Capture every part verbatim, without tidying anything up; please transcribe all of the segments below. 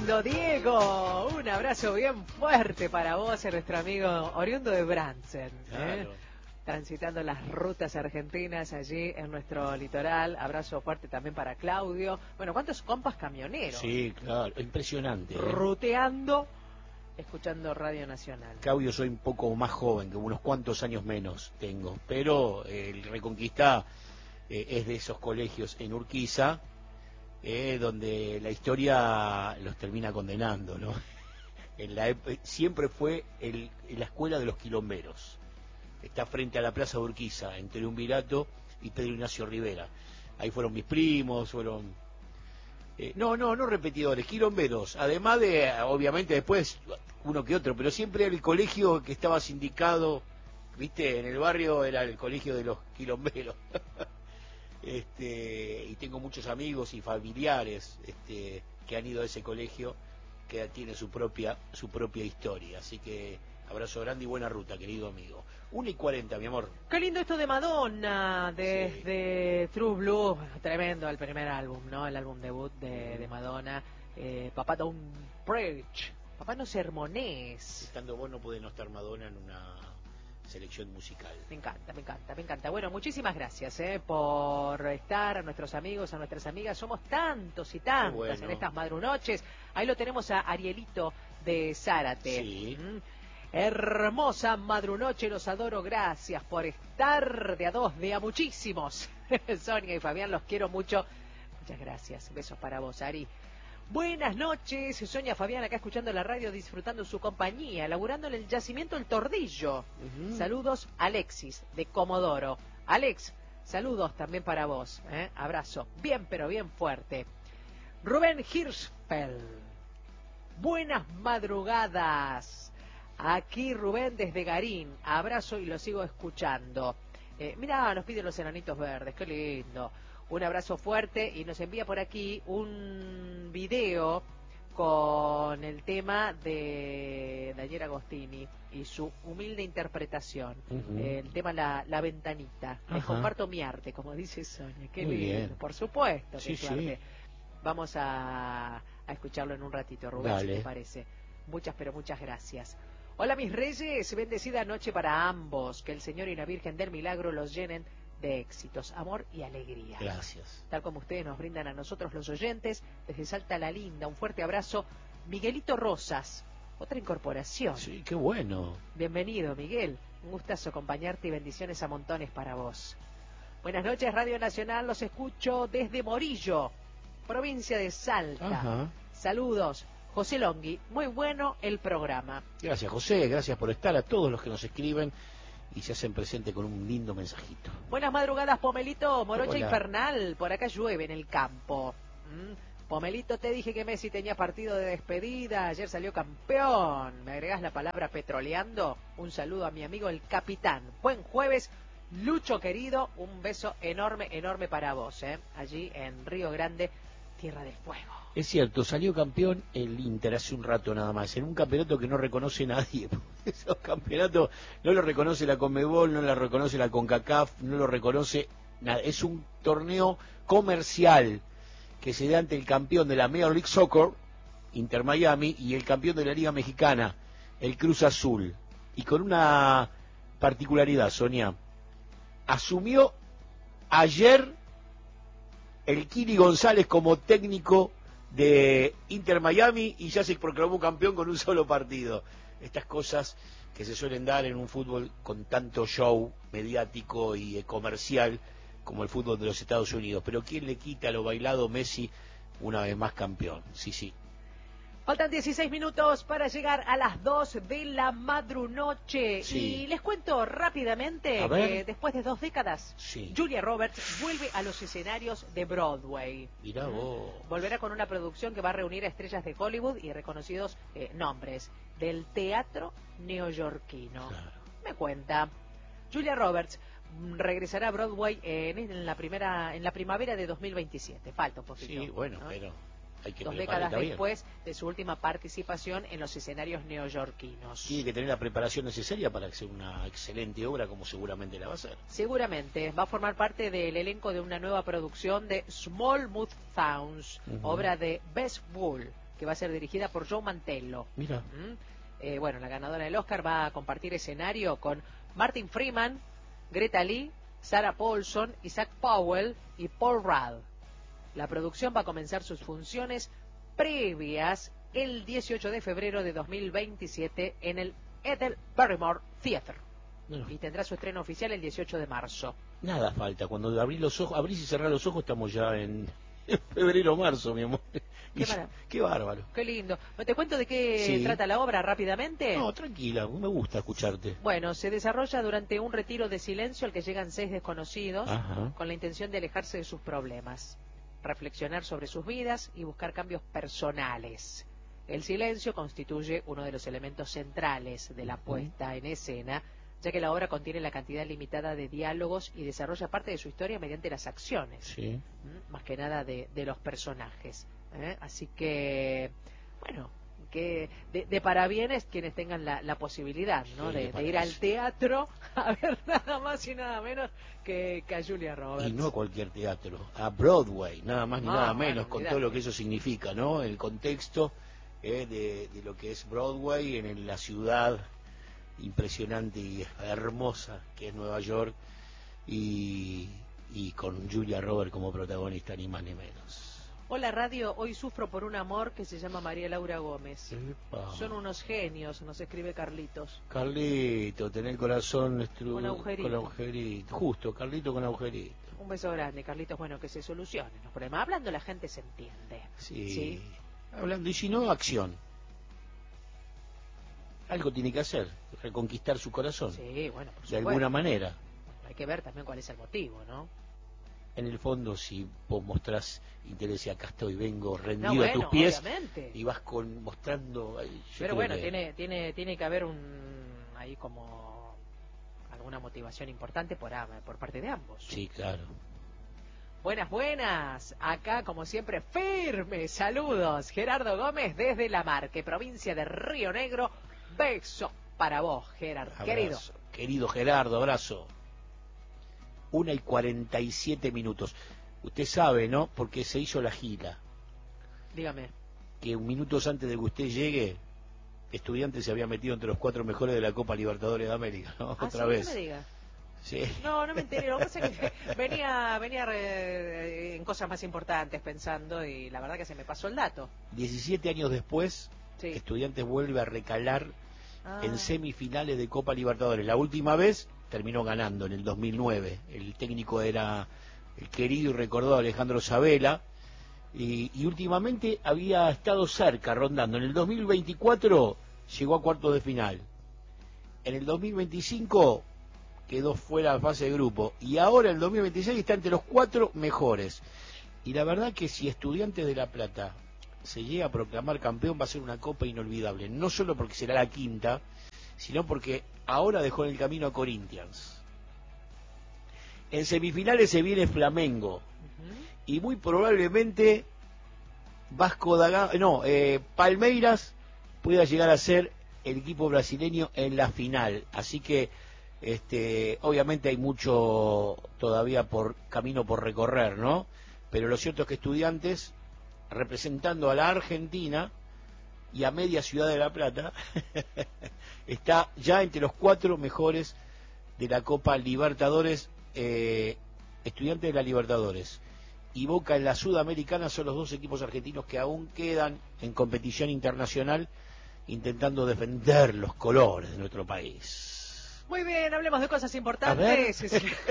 lindo, Diego! Un abrazo bien fuerte para vos, nuestro amigo oriundo de Bransen. Claro. ¿eh? Transitando las rutas argentinas allí en nuestro litoral. Abrazo fuerte también para Claudio. Bueno, ¿cuántos compas camioneros? Sí, claro, impresionante. ¿eh? Ruteando, escuchando Radio Nacional. Claudio, soy un poco más joven, que unos cuantos años menos tengo, pero eh, el Reconquista eh, es de esos colegios en Urquiza, eh, donde la historia los termina condenando, ¿no? En la ep- siempre fue el, la escuela de los quilomberos. Está frente a la Plaza de Urquiza, en Triunvirato y Pedro Ignacio Rivera. Ahí fueron mis primos, fueron... Eh, no, no, no repetidores, quilomberos. Además de, obviamente, después uno que otro, pero siempre el colegio que estaba sindicado, viste, en el barrio era el colegio de los quilomberos. este, y tengo muchos amigos y familiares este, que han ido a ese colegio, que tiene su propia, su propia historia. Así que abrazo grande y buena ruta, querido amigo. Una y cuarenta, mi amor. Qué lindo esto de Madonna, desde sí. True Blue, tremendo el primer álbum, ¿no? El álbum debut de, de Madonna. Eh, Papá Don't Preach, Papá no sermonés. Estando vos no puede no estar Madonna en una selección musical. Me encanta, me encanta, me encanta. Bueno, muchísimas gracias eh, por estar, a nuestros amigos, a nuestras amigas. Somos tantos y tantas bueno. en estas madrunoches. Ahí lo tenemos a Arielito de Zárate. Sí. ¿Mm? Hermosa madrunoche, los adoro, gracias por estar de a dos, de a muchísimos. Sonia y Fabián, los quiero mucho. Muchas gracias, besos para vos, Ari. Buenas noches, Sonia Fabián acá escuchando la radio, disfrutando su compañía, laburando en el yacimiento El Tordillo. Uh-huh. Saludos, Alexis, de Comodoro. Alex, saludos también para vos, ¿eh? Abrazo, bien pero bien fuerte. Rubén Hirschfeld, buenas madrugadas. Aquí Rubén desde Garín, abrazo y lo sigo escuchando. Eh, mirá, nos piden los enanitos verdes, qué lindo. Un abrazo fuerte y nos envía por aquí un video con el tema de Daniel Agostini y su humilde interpretación. Uh-huh. eh, el tema La, la Ventanita. Uh-huh. Les comparto mi arte, como dice Sonia. Qué Muy lindo, bien. Por supuesto que sí, es su arte. Sí. Vamos a, a escucharlo en un ratito, Rubén, Dale. si te parece. Muchas, pero muchas gracias. Hola mis reyes, bendecida noche para ambos, que el Señor y la Virgen del Milagro los llenen de éxitos, amor y alegría. Gracias. Tal como ustedes nos brindan a nosotros los oyentes, desde Salta la Linda, un fuerte abrazo. Miguelito Rosas, otra incorporación. Sí, qué bueno. Bienvenido, Miguel, un gustazo acompañarte y bendiciones a montones para vos. Buenas noches, Radio Nacional, los escucho desde Morillo, provincia de Salta. Ajá. Saludos. José Longhi, muy bueno el programa. Gracias, José, gracias por estar, a todos los que nos escriben y se hacen presente con un lindo mensajito. Buenas madrugadas, Pomelito, morocha Hola. infernal, por acá llueve en el campo. ¿Mm? Pomelito, te dije que Messi tenía partido de despedida, ayer salió campeón. ¿Me agregás la palabra petroleando? Un saludo a mi amigo el capitán. Buen jueves, Lucho querido, un beso enorme, enorme para vos, ¿eh? Allí en Río Grande, Tierra del Fuego. Es cierto, salió campeón el Inter hace un rato nada más, en un campeonato que no reconoce nadie. Esos campeonatos no lo reconoce la Conmebol, no lo reconoce la CONCACAF, no lo reconoce nada. Es un torneo comercial que se da ante el campeón de la Major League Soccer, Inter Miami, y el campeón de la Liga Mexicana, el Cruz Azul. Y con una particularidad, Sonia, asumió ayer el Kili González como técnico de Inter Miami y ya se proclamó campeón con un solo partido. Estas cosas que se suelen dar en un fútbol con tanto show mediático y eh, comercial como el fútbol de los Estados Unidos. Pero ¿quién le quita lo bailado? Messi, una vez más campeón. Sí, sí. Faltan dieciséis minutos para llegar a las dos de la madrunoche. Sí. Y les cuento rápidamente que después de dos décadas, sí. Julia Roberts vuelve a los escenarios de Broadway. Mirá vos. Volverá con una producción que va a reunir a estrellas de Hollywood y reconocidos eh, nombres del teatro neoyorquino. Claro. Me cuenta. Julia Roberts regresará a Broadway en, en la primera en la primavera de dos mil veintisiete. Falta un poquito. Sí, bueno, ¿no? pero... Hay que Dos décadas después de su última participación en los escenarios neoyorquinos. Tiene que tener la preparación necesaria para que sea una excelente obra, como seguramente la va a hacer. Seguramente. Va a formar parte del elenco de una nueva producción de Smallmouth Sounds, uh-huh. obra de Bess Wool, que va a ser dirigida por Joe Mantello. Mira. ¿Mm? Eh, bueno, la ganadora del Oscar va a compartir escenario con Martin Freeman, Greta Lee, Sarah Paulson, Isaac Powell y Paul Rudd. La producción va a comenzar sus funciones previas el dieciocho de febrero de dos mil veintisiete en el Ethel Barrymore Theater. No. Y tendrá su estreno oficial el dieciocho de marzo. Nada falta, cuando abrís los ojos, abrís y cerrás los ojos estamos ya en febrero o marzo, mi amor. Qué, para... qué bárbaro. Qué lindo. ¿Te cuento de qué sí. trata la obra rápidamente? No, tranquila, me gusta escucharte. Bueno, se desarrolla durante un retiro de silencio al que llegan seis desconocidos. Ajá. Con la intención de alejarse de sus problemas, reflexionar sobre sus vidas y buscar cambios personales. El silencio constituye uno de los elementos centrales de la puesta en escena, ya que la obra contiene la cantidad limitada de diálogos y desarrolla parte de su historia mediante las acciones, sí. más que nada de, de los personajes. ¿eh? Así que, bueno, que de, de parabienes quienes tengan la, la posibilidad, ¿no? Sí, de, de ir al teatro a ver nada más y nada menos que, que a Julia Roberts. Y no a cualquier teatro, a Broadway, nada más ni no, nada menos, bueno, con todo lo que eso significa, ¿no? El contexto eh, de, de lo que es Broadway en, en la ciudad impresionante y hermosa que es Nueva York, y, y con Julia Roberts como protagonista, ni más ni menos. Hola radio, hoy sufro por un amor que se llama María Laura Gómez. Epa. Son unos genios, nos escribe Carlitos. Carlito, tener el corazón estru... con agujerito. Con agujerito. Justo, Carlito con agujerito. Un beso grande, Carlitos. Bueno, que se solucionen los problemas. Hablando la gente se entiende. Sí. ¿Sí? Hablando, y si no, acción. Algo tiene que hacer, reconquistar su corazón. Sí, bueno, por de alguna manera. Hay que ver también cuál es el motivo, ¿no? En el fondo, si vos mostrás interés y acá estoy, vengo rendido no, bueno, a tus pies, obviamente. Y vas con mostrando. Pero bueno, que... tiene tiene tiene que haber un ahí como alguna motivación importante por por parte de ambos. Sí, claro. Buenas, buenas. Acá, como siempre, firme. Saludos. Gerardo Gómez desde La Marque, provincia de Río Negro. Beso para vos, Gerardo. Abrazo. Querido. Querido Gerardo, abrazo. Una y cuarenta y siete minutos. Usted sabe, ¿no? Porque se hizo la gira. Dígame. Que un minutos antes de que usted llegue, Estudiantes se había metido entre los cuatro mejores de la Copa Libertadores de América, ¿no? ¿Ah, Otra sí? vez. No me diga. Sí. No, no me enteré. Lo que pasa es que venía, venía eh, en cosas más importantes pensando y la verdad que se me pasó el dato. diecisiete años después, sí. Estudiantes vuelve a recalar ah. en semifinales de Copa Libertadores. La última vez terminó ganando en el dos mil nueve. El técnico era el querido y recordado Alejandro Sabela, y, y últimamente había estado cerca, rondando. En el dos mil veinticuatro llegó a cuartos de final. En el dos mil veinticinco quedó fuera de fase de grupo, y ahora en el dos mil veintiséis está entre los cuatro mejores. Y la verdad que si Estudiantes de La Plata se llega a proclamar campeón, va a ser una copa inolvidable, no solo porque será la quinta, sino porque ahora dejó en el camino a Corinthians. En semifinales se viene Flamengo, uh-huh. y muy probablemente Vasco da Gama, no, eh, Palmeiras pueda llegar a ser el equipo brasileño en la final. Así que este, obviamente hay mucho todavía por camino por recorrer, ¿no? Pero lo cierto es que Estudiantes, representando a la Argentina y a media ciudad de La Plata, está ya entre los cuatro mejores de la Copa Libertadores. eh, Estudiantes de la Libertadores y Boca en la Sudamericana son los dos equipos argentinos que aún quedan en competición internacional intentando defender los colores de nuestro país. Muy bien, hablemos de cosas importantes.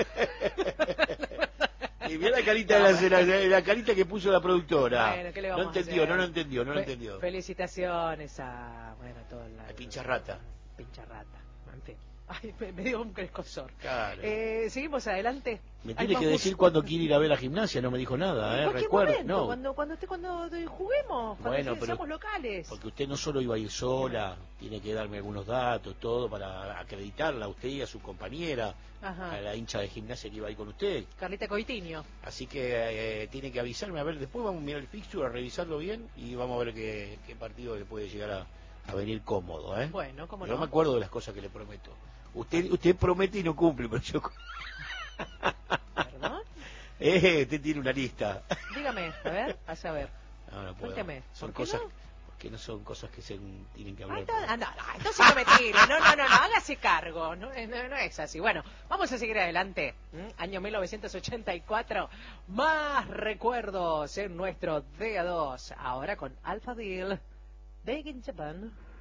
Y mira la carita, no, de la, la, la carita que puso la productora. Bueno, ¿qué le vamos no entendió, a hacer? no lo entendió, no Fe lo entendió. Felicitaciones a, bueno, a toda la... A Pincharrata. Pincharrata, en fin. Ay, me, me dio un escozor. Claro. Eh, seguimos adelante. Me tiene que decir cuándo quiere ir a ver la gimnasia, no me dijo nada, ¿eh? Recuerdo, no. Cuando, cuando usted, cuando juguemos, cuando bueno, pero, seamos locales. Porque usted no solo iba a ir sola, tiene que darme algunos datos, todo, para acreditarla a usted y a su compañera, Ajá. a la hincha de gimnasia que iba ahí con usted. Carlita Coitiño. Así que eh, tiene que avisarme, a ver, después vamos a mirar el fixture, a revisarlo bien, y vamos a ver qué, qué partido le puede llegar a, a venir cómodo, ¿eh? Bueno, cómo yo no. me acuerdo de las cosas que le prometo. Usted usted promete y no cumple, pero yo... ¿Perdón? Eh, usted tiene una lista. Dígame, a ver, a saber. No, no puedo. Cuénteme, Son ¿por qué cosas... no? que no son cosas que se tienen que Ah, hablar. entonces, ah, no, no, entonces no me tire, no, no, no, no, hágase cargo, no, no, no es así. Bueno, vamos a seguir adelante. ¿Mm? Año mil novecientos ochenta y cuatro, más recuerdos en nuestro D A dos, ahora con Alpha Deal, Big in Japan.